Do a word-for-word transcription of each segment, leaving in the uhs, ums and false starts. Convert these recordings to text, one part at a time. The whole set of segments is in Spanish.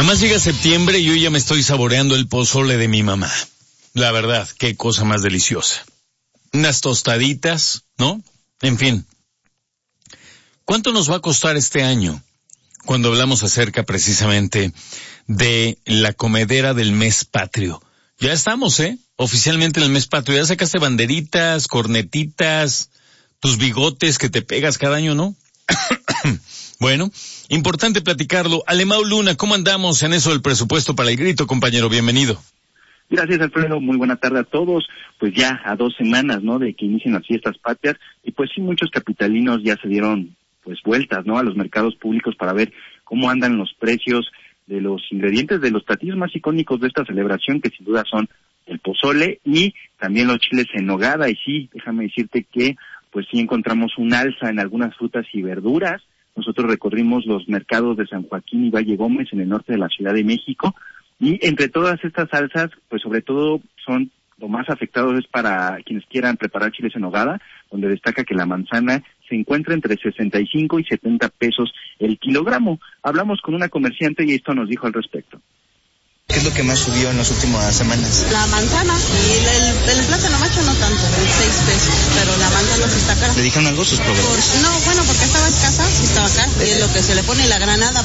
Además llega septiembre y yo ya me estoy saboreando el pozole de mi mamá. La verdad, qué cosa más deliciosa. Unas tostaditas, ¿no? En fin. ¿Cuánto nos va a costar este año? Cuando hablamos acerca precisamente de la comedera del mes patrio. Ya estamos, ¿eh? Oficialmente en el mes patrio. Ya sacaste banderitas, cornetitas, tus bigotes que te pegas cada año, ¿no? Bueno, importante platicarlo. Alemão Luna, ¿cómo andamos en eso del presupuesto para el grito, compañero? Bienvenido. Gracias, Alfredo. Muy buena tarde a todos. Pues ya a dos semanas, ¿no?, de que inicien las fiestas patrias. Y pues sí, muchos capitalinos ya se dieron pues vueltas, ¿no?, a los mercados públicos para ver cómo andan los precios de los ingredientes de los platillos más icónicos de esta celebración, que sin duda son el pozole y también los chiles en nogada. Y sí, déjame decirte que pues sí encontramos un alza en algunas frutas y verduras. Nosotros recorrimos los mercados de San Joaquín y Valle Gómez en el norte de la Ciudad de México, y entre todas estas alzas, pues sobre todo son, lo más afectados es para quienes quieran preparar chiles en nogada, donde destaca que la manzana se encuentra entre sesenta y cinco y setenta pesos el kilogramo. Hablamos con una comerciante y esto nos dijo al respecto. ¿Qué es lo que más subió en las últimas semanas? La manzana y el, el plátano macho no tanto, seis pesos, pero la manzana sí está cara. ¿Le dijeron algo sus proveedores? Por, no, bueno, porque estaba escasa, sí estaba cara, y es lo que se le pone la granada.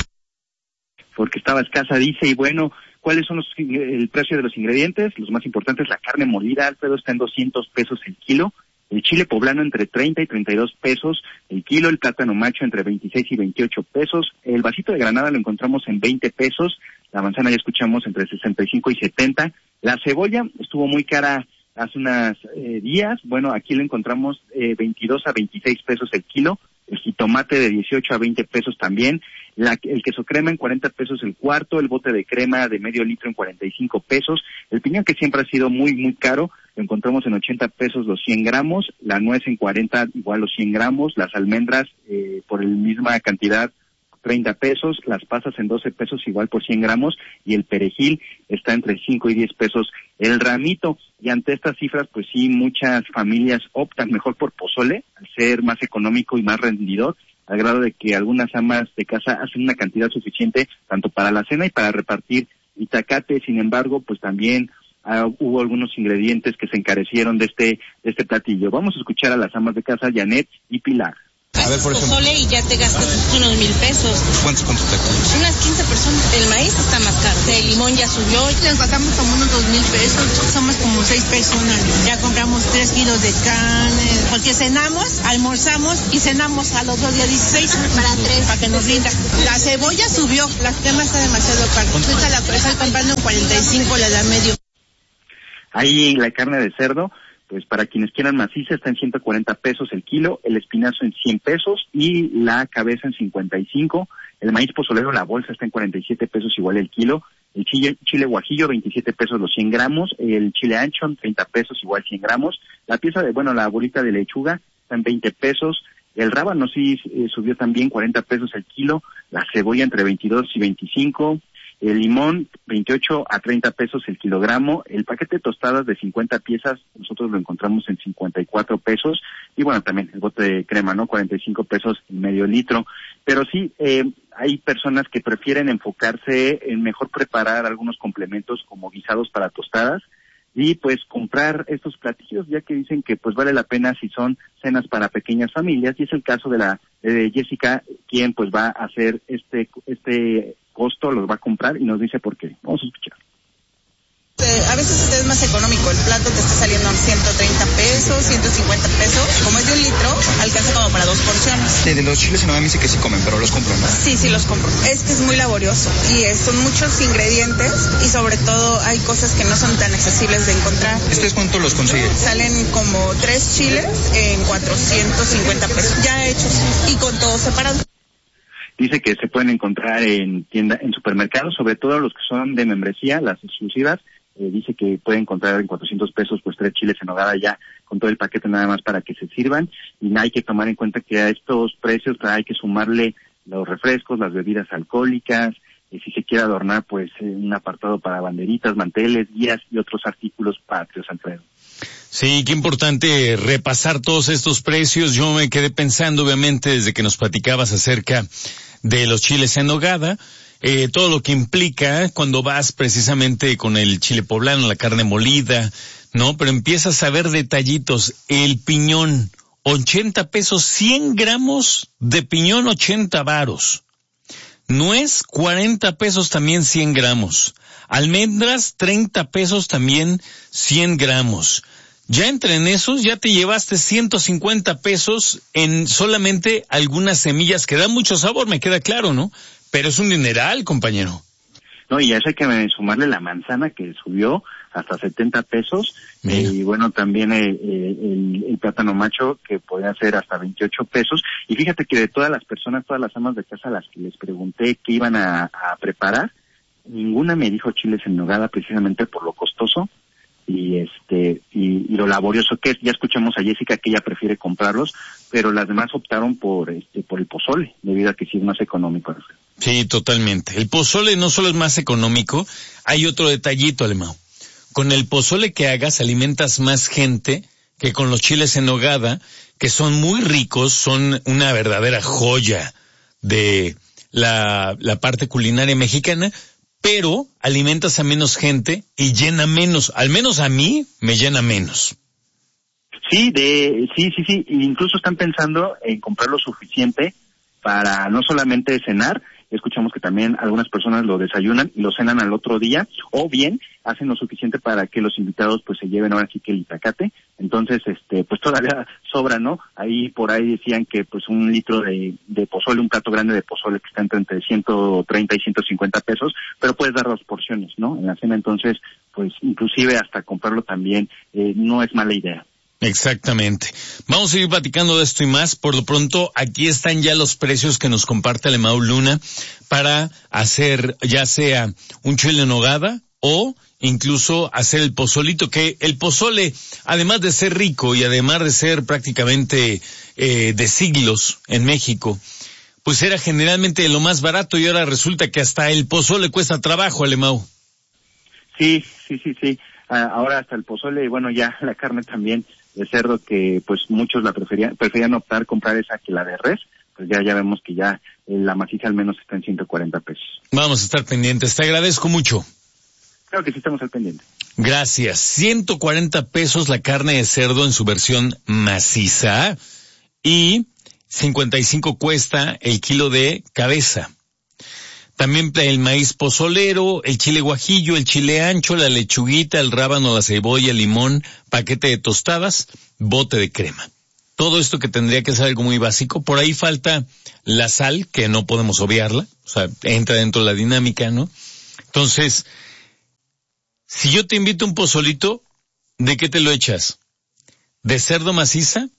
Porque estaba escasa, dice, y bueno, ¿cuáles son los, el precio de los ingredientes? Los más importantes, la carne molida, Alfredo, está en doscientos pesos el kilo, el chile poblano entre treinta y treinta y dos pesos el kilo, el plátano macho entre veintiséis y veintiocho pesos, el vasito de granada lo encontramos en veinte pesos, la manzana ya escuchamos entre sesenta y cinco y setenta, la cebolla estuvo muy cara hace unos eh, días, bueno, aquí lo encontramos eh, veintidós a veintiséis pesos el kilo, el jitomate de dieciocho a veinte pesos también, la, el queso crema en cuarenta pesos el cuarto, el bote de crema de medio litro en cuarenta y cinco pesos, el piñón, que siempre ha sido muy, muy caro, lo encontramos en ochenta pesos los cien gramos, la nuez en cuarenta igual los cien gramos, las almendras eh, por la misma cantidad treinta pesos, las pasas en doce pesos igual por cien gramos, y el perejil está entre cinco y diez pesos el ramito. Y ante estas cifras, pues sí, muchas familias optan mejor por pozole, al ser más económico y más rendidor, al grado de que algunas amas de casa hacen una cantidad suficiente tanto para la cena y para repartir itacate. Sin embargo, pues también uh, hubo algunos ingredientes que se encarecieron de este de este platillo. Vamos a escuchar a las amas de casa, Janet y Pilar. A ver, por ejemplo, pozole y ya te gastas unos mil pesos. ¿Cuántos cuántos te cuesta? Unas quince personas. El maíz está más caro. El limón ya subió. Les gastamos como unos dos mil pesos. Somos como seis personas. Ya compramos tres kilos de carne. Porque cenamos, almorzamos y cenamos a los dos días dieciséis. Para tres. Para que nos rinda. La cebolla subió. La crema está demasiado cara. Ahorita la estoy comprando en cuarenta y cinco, la da medio. Ahí la carne de cerdo, pues para quienes quieran maciza, está en ciento cuarenta pesos el kilo, el espinazo en cien pesos y la cabeza en cincuenta y cinco, el maíz pozolero, la bolsa está en cuarenta y siete pesos igual el kilo, el chile, chile guajillo, veintisiete pesos los cien gramos, el chile ancho en treinta pesos igual cien gramos, la pieza de, bueno, la bolita de lechuga está en veinte pesos, el rábano sí eh, subió también cuarenta pesos el kilo, la cebolla entre veintidós y veinticinco, el limón, veintiocho a treinta pesos el kilogramo, el paquete de tostadas de cincuenta piezas, nosotros lo encontramos en cincuenta y cuatro pesos, y bueno, también el bote de crema, ¿no?, cuarenta y cinco pesos el medio litro, pero sí, eh, hay personas que prefieren enfocarse en mejor preparar algunos complementos como guisados para tostadas, y pues comprar estos platillos, ya que dicen que pues vale la pena si son cenas para pequeñas familias, y es el caso de la de Jessica, quien pues va a hacer este este costo, los va a comprar y nos dice por qué. Vamos a escuchar. Eh, a veces es más económico, el plato te está saliendo en ciento treinta pesos, ciento cincuenta pesos, como es de un litro, alcanza como para dos porciones. De, de los chiles en nogada me dice que sí comen, pero los compro, ¿no? Sí, sí los compro. Es que es muy laborioso y es, son muchos ingredientes y sobre todo hay cosas que no son tan accesibles de encontrar. ¿Ustedes cuánto los consiguen? Salen como tres chiles en cuatrocientos cincuenta pesos, ya hechos y con todo separado. Dice que se pueden encontrar en tienda, en supermercados, sobre todo los que son de membresía, las exclusivas. Eh, dice que puede encontrar en cuatrocientos pesos pues tres chiles en nogada ya con todo el paquete nada más para que se sirvan, y hay que tomar en cuenta que a estos precios hay que sumarle los refrescos, las bebidas alcohólicas, y si se quiere adornar pues eh, un apartado para banderitas, manteles, guías y otros artículos patrios, Alfredo. Sí, qué importante repasar todos estos precios. Yo me quedé pensando, obviamente, desde que nos platicabas acerca de los chiles en nogada, eh, todo lo que implica cuando vas precisamente con el chile poblano, la carne molida, ¿no? Pero empiezas a ver detallitos. El piñón, ochenta pesos, cien gramos de piñón, ochenta varos. Nuez, cuarenta pesos también cien gramos. Almendras, treinta pesos también cien gramos. Ya entre en esos, ya te llevaste ciento cincuenta pesos en solamente algunas semillas que dan mucho sabor, me queda claro, ¿no? Pero es un dineral, compañero. No, y a eso hay que sumarle la manzana que subió hasta setenta pesos. Eh, y bueno, también eh, el, el plátano macho que podría ser hasta veintiocho pesos. Y fíjate que de todas las personas, todas las amas de casa a las que les pregunté qué iban a, a preparar, ninguna me dijo chiles en nogada precisamente por lo costoso y este y, y lo laborioso que es. Ya escuchamos a Jessica que ella prefiere comprarlos, pero las demás optaron por este por el pozole, debido a que sí es más económico. Sí, totalmente. El pozole no solo es más económico, hay otro detallito, Alemão. Con el pozole que hagas alimentas más gente que con los chiles en nogada, que son muy ricos, son una verdadera joya de la, la parte culinaria mexicana, pero alimentas a menos gente y llena menos. Al menos a mí me llena menos. Sí, de, sí, sí, sí. Incluso están pensando en comprar lo suficiente para no solamente cenar. Escuchamos que también algunas personas lo desayunan y lo cenan al otro día, o bien hacen lo suficiente para que los invitados pues se lleven ahora sí que el itacate. Entonces, este, pues todavía sobra, ¿no? Ahí por ahí decían que pues un litro de, de pozole, un plato grande de pozole que está entre, entre ciento treinta y ciento cincuenta pesos, pero puedes dar dos porciones, ¿no? En la cena, entonces, pues inclusive hasta comprarlo también eh, no es mala idea. Exactamente. Vamos a ir platicando de esto y más. Por lo pronto, aquí están ya los precios que nos comparte Alemão Luna para hacer ya sea un chile en nogada o incluso hacer el pozolito, que el pozole, además de ser rico y además de ser prácticamente eh, de siglos en México, pues era generalmente lo más barato y ahora resulta que hasta el pozole cuesta trabajo, Alemão. Sí, sí, sí, sí. Uh, ahora hasta el pozole y bueno, ya la carne también de cerdo que pues muchos la preferían, preferían optar comprar esa que la de res, pues ya ya vemos que ya eh, la maciza al menos está en ciento cuarenta pesos. Vamos a estar pendientes, te agradezco mucho. Claro que sí, estamos al pendiente. Gracias. ciento cuarenta pesos la carne de cerdo en su versión maciza y cincuenta y cinco cuesta el kilo de cabeza. También el maíz pozolero, el chile guajillo, el chile ancho, la lechuguita, el rábano, la cebolla, el limón, paquete de tostadas, bote de crema. Todo esto que tendría que ser algo muy básico. Por ahí falta la sal, que no podemos obviarla. O sea, entra dentro de la dinámica, ¿no? Entonces, si yo te invito a un pozolito, ¿de qué te lo echas? ¿De cerdo maciza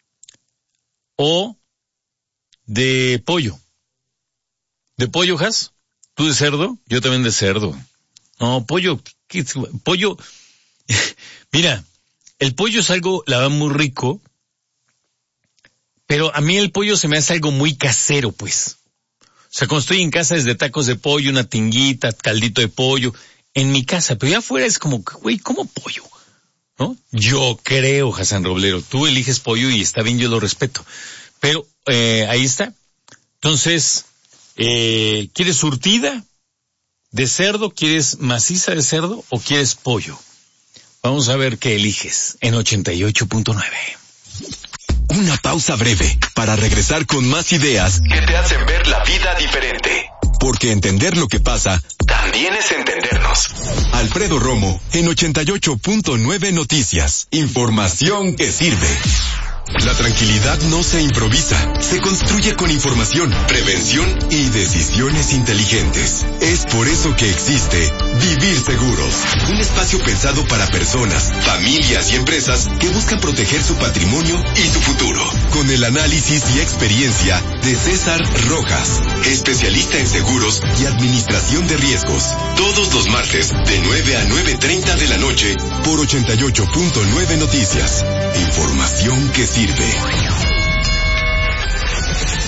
o de pollo? ¿De pollo, Jas? ¿Tú de cerdo? Yo también de cerdo. No, pollo, ¿qué? Pollo, mira, el pollo es algo, la verdad, muy rico, pero a mí el pollo se me hace algo muy casero, pues. O sea, cuando estoy en casa es de tacos de pollo, una tinguita, caldito de pollo, en mi casa, pero ya afuera es como, güey, ¿cómo pollo? ¿No? Yo creo, Hassan Roblero, tú eliges pollo y está bien, yo lo respeto, pero eh, ahí está. Entonces, Eh, ¿quieres surtida de cerdo? ¿Quieres maciza de cerdo o quieres pollo? Vamos a ver qué eliges en ochenta y ocho punto nueve. Una pausa breve para regresar con más ideas que te hacen ver la vida diferente. Porque entender lo que pasa también es entendernos. Alfredo Romo en ochenta y ocho punto nueve Noticias. Información que sirve. La tranquilidad no se improvisa, se construye con información, prevención y decisiones inteligentes. Es por eso que existe Vivir Seguros, un espacio pensado para personas, familias y empresas que buscan proteger su patrimonio y su futuro. Con el análisis y experiencia de César Rojas, especialista en seguros y administración de riesgos. Todos los martes de nueve a nueve treinta de la noche por ochenta y ocho punto nueve Noticias. Información que sirve.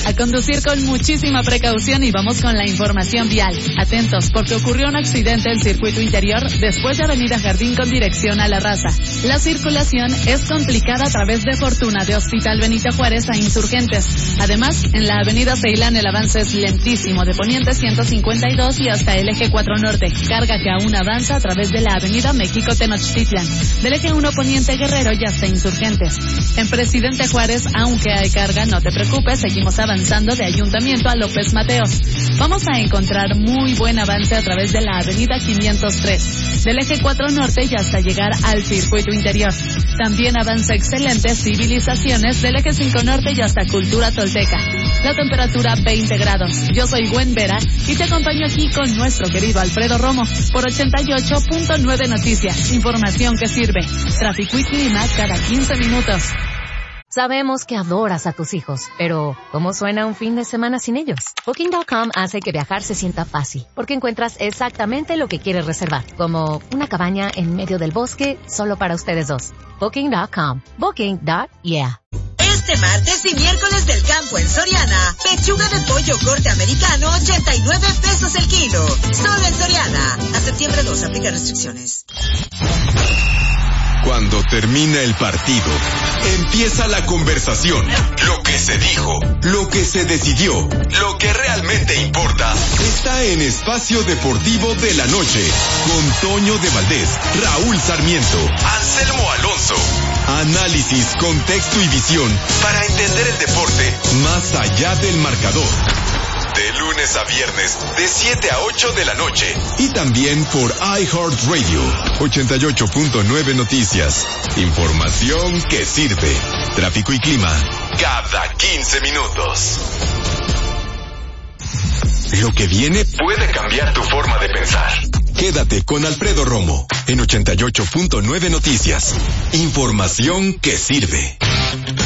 A conducir con muchísima precaución y vamos con la información vial. Atentos, porque ocurrió un accidente en circuito interior después de Avenida Jardín con dirección a La Raza. La circulación es complicada a través de Fortuna de Hospital Benito Juárez a Insurgentes. Además, en la Avenida Ceilán el avance es lentísimo de Poniente ciento cincuenta y dos y hasta el Eje cuatro Norte. Carga que aún avanza a través de la Avenida México Tenochtitlan. Del Eje uno Poniente Guerrero y hasta Insurgentes. En Presidente Juárez, aunque hay carga, no te preocupes, seguimos avanzando de Ayuntamiento a López Mateos. Vamos a encontrar muy buen avance a través de la Avenida quinientos tres, del Eje cuatro Norte y hasta llegar al circuito interior. También avanza excelente Civilizaciones del Eje cinco Norte y hasta Cultura Tolteca. La temperatura veinte grados. Yo soy Gwen Vera y te acompaño aquí con nuestro querido Alfredo Romo por ochenta y ocho punto nueve Noticias. Información que sirve. Tráfico y clima cada quince minutos. Sabemos que adoras a tus hijos, pero ¿cómo suena un fin de semana sin ellos? Booking punto com hace que viajar se sienta fácil, porque encuentras exactamente lo que quieres reservar, como una cabaña en medio del bosque solo para ustedes dos. Booking punto com. Booking punto yeah. Este martes y miércoles del campo en Soriana, pechuga de pollo corte americano, ochenta y nueve pesos el kilo. Solo en Soriana. A septiembre dos, aplica restricciones. Cuando termina el partido, empieza la conversación. Lo que se dijo, lo que se decidió, lo que realmente importa, está en Espacio Deportivo de la Noche, con Toño de Valdés, Raúl Sarmiento, Anselmo Alonso. Análisis, contexto y visión para entender el deporte más allá del marcador. De lunes a viernes, de siete a ocho de la noche. Y también por iHeartRadio, ochenta y ocho punto nueve Noticias. Información que sirve. Tráfico y clima, cada quince minutos. Lo que viene puede cambiar tu forma de pensar. Quédate con Alfredo Romo, en ochenta y ocho punto nueve Noticias. Información que sirve.